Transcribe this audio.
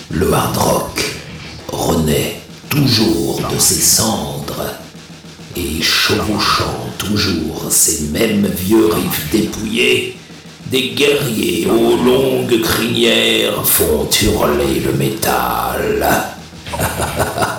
Le hard rock renaît toujours de ses cendres et chevauchant toujours ces mêmes vieux riffs dépouillés, des guerriers aux longues crinières font hurler le métal.